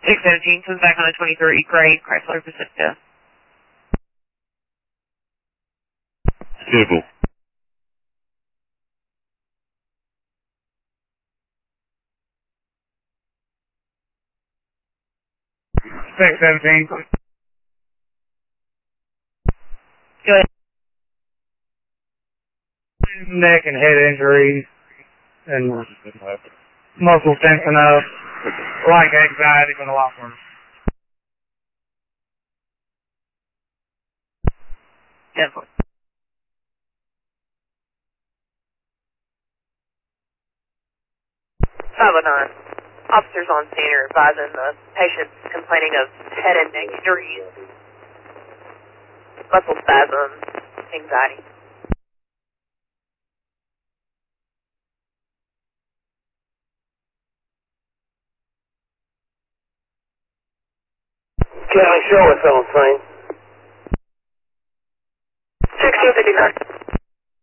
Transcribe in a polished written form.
617 comes back on the 23rd grade, Chrysler Pacifica. Civil. 617. Go ahead. Neck and head injuries and muscle tension up, like anxiety, but a lot worse. Definitely. Officers on scene are advising the patient complaining of head and neck injuries, muscle spasms, anxiety. County, show us on scene. 1659.